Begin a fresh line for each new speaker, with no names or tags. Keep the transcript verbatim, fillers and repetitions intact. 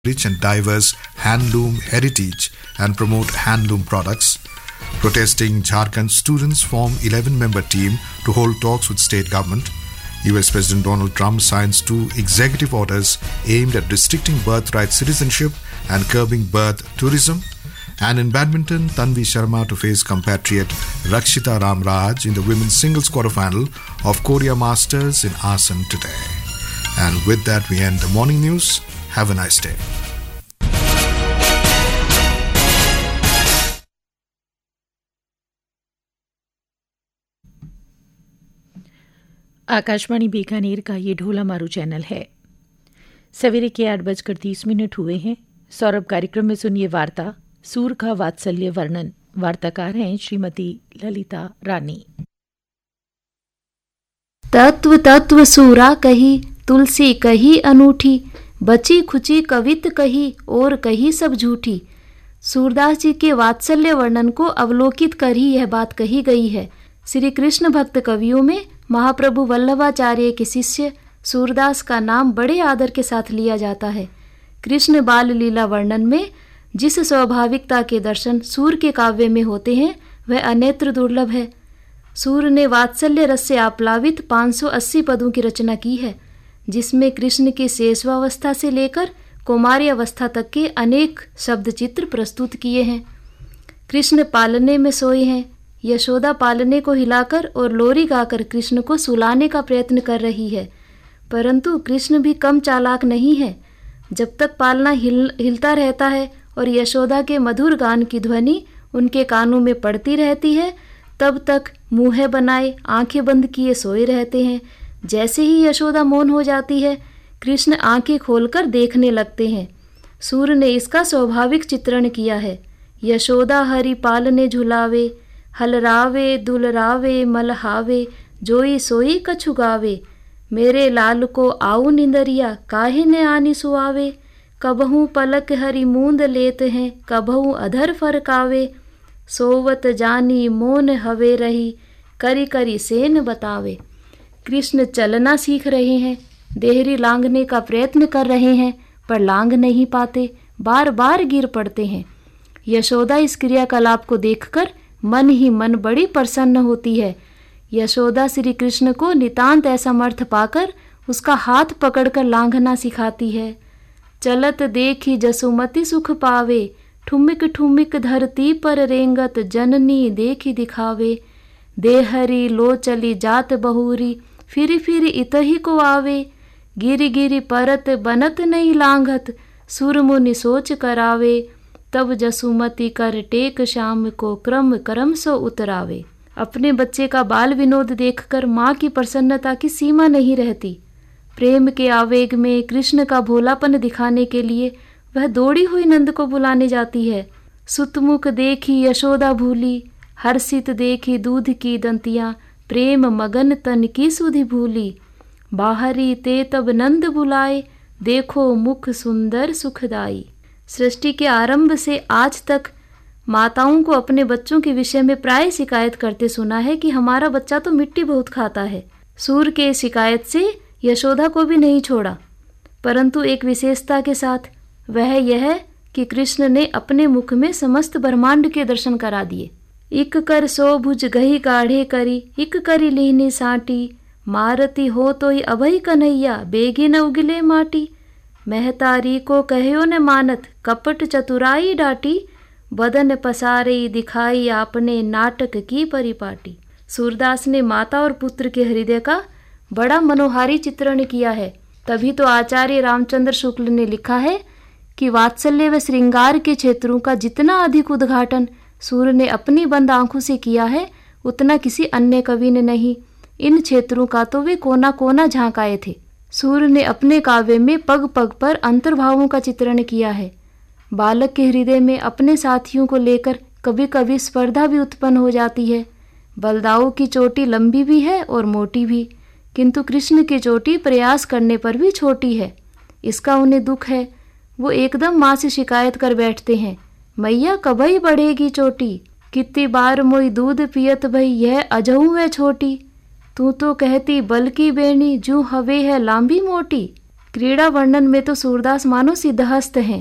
rich and diverse handloom heritage and promote handloom products. Protesting Jharkhand students form eleven-member team to hold talks with state government. U S President Donald Trump signs two executive orders aimed at restricting birthright citizenship and curbing birth tourism. And in badminton, Tanvi Sharma to face compatriot Rakshita Ramraj in the women's singles quarterfinal of Korea Masters in Asan today. And with that, we end the morning news. Have a nice day.
Akashvani Bikaner का ये ढोला मारू channel है। सवेरे के आठ बजकर तीस minute हुए हैं। सौरभ कार्यक्रम में सुनिए वार्ता सूर का वात्सल्य वर्णन। वार्ताकार हैं श्रीमती ललिता रानी।
तत्व तत्व सूरा कही, तुलसी कही अनूठी, बची खुची कवित कही और कही सब झूठी। सूरदास जी के वात्सल्य वर्णन को अवलोकित कर ही यह बात कही गई है। श्री कृष्ण भक्त कवियों में महाप्रभु वल्लभाचार्य के शिष्य सूरदास का नाम बड़े आदर के साथ लिया जाता है। कृष्ण बाल लीला वर्णन में जिस स्वाभाविकता के दर्शन सूर के काव्य में होते हैं वह अन्यत्र दुर्लभ है। सूर ने वात्सल्य रस से आप्लावित पाँच सौ अस्सी पदों की रचना की है, जिसमें कृष्ण की शैशवावस्था से लेकर कुमारी अवस्था तक के अनेक शब्द चित्र प्रस्तुत किए हैं। कृष्ण पालने में सोए हैं, यशोदा पालने को हिलाकर और लोरी गाकर कृष्ण को सुलाने का प्रयत्न कर रही है, परंतु कृष्ण भी कम चालाक नहीं है। जब तक पालना हिल हिलता रहता है और यशोदा के मधुर गान की ध्वनि उनके कानों में पड़ती रहती है, तब तक मुँह बनाए आंखें बंद किए सोए रहते हैं। जैसे ही यशोदा मौन हो जाती है, कृष्ण आंखें खोलकर देखने लगते हैं। सूर ने इसका स्वाभाविक चित्रण किया है। यशोदा हरि पालने झुलावे, हलरावे दुलरावे मलहावे, जोई सोई कछु गावे, मेरे लाल को आऊ निंदरिया काहे ने आनी सुआवे, कबहू पलक हरि मूंद लेत हैं, कबहू अधर फरकावे, सोवत जानी मोन हवे रही, करी करी सेन बतावे। कृष्ण चलना सीख रहे हैं, देहरी लांघने का प्रयत्न कर रहे हैं, पर लांघ नहीं पाते, बार बार गिर पड़ते हैं। यशोदा इस क्रियाकलाप को देखकर मन ही मन बड़ी प्रसन्न होती है। यशोदा श्री कृष्ण को नितांत असमर्थ पाकर उसका हाथ पकड़कर लांघना सिखाती है। चलत देखी जसुमति सुख पावे, ठुमिक ठुमिक धरती पर रेंगत जननी देखी दिखावे, देहरी लो चली जात बहुरी, फिर फिर इतही को आवे, गिरी गिरी परत बनत नहीं लांघत, सुरमुनि सोच करावे, तब जसुमति कर टेक शाम को क्रम करम सो उतरावे। अपने बच्चे का बाल विनोद देखकर माँ की प्रसन्नता की सीमा नहीं रहती। प्रेम के आवेग में कृष्ण का भोलापन दिखाने के लिए वह दौड़ी हुई नंद को बुलाने जाती है। सुतमुख देखी यशोदा भूली, हर्षित देखी दूध की दंतियाँ, प्रेम मगन तन की सुधि भूली, बाहरी ते तब नंद बुलाए, देखो मुख सुंदर सुखदाई। सृष्टि के आरंभ से आज तक माताओं को अपने बच्चों के विषय में प्राय शिकायत करते सुना है कि हमारा बच्चा तो मिट्टी बहुत खाता है। सूर के शिकायत से यशोदा को भी नहीं छोड़ा, परंतु एक विशेषता के साथ, वह यह कि कृष्ण ने अपने मुख में समस्त ब्रह्मांड के दर्शन करा दिए। इक कर सो भुज गही गाढ़े करी, इक करी लीनी साटी, मारती हो तो ही अभई कन्हैया, बेगी न उगले माटी, महतारी को कहयो न मानत, कपट चतुराई डाटी, बदन पसारे दिखाई आपने नाटक की परिपाटी। सूरदास ने माता और पुत्र के हृदय का बड़ा मनोहारी चित्रण किया है। तभी तो आचार्य रामचंद्र शुक्ल ने लिखा है कि वात्सल्य व श्रृंगार के क्षेत्रों का जितना अधिक उद्घाटन सूर ने अपनी बंद आंखों से किया है, उतना किसी अन्य कवि ने नहीं। इन क्षेत्रों का तो वे कोना कोना झांकाए थे। सूर ने अपने काव्य में पग पग पर अंतर्भावों का चित्रण किया है। बालक के हृदय में अपने साथियों को लेकर कभी कभी स्पर्धा भी उत्पन्न हो जाती है। बलदाऊ की चोटी लंबी भी है और मोटी भी, किंतु कृष्ण की चोटी प्रयास करने पर भी छोटी है। इसका उन्हें दुख है। वो एकदम माँ से शिकायत कर बैठते हैं, मैया कबई बढ़ेगी चोटी, कितनी बार मोई दूध पियत भई यह अजहू है छोटी, तू तो कहती बल की बेणी जू हवे है लांबी मोटी। क्रीड़ा वर्णन में तो सूरदास मानो सिद्धहस्त हैं।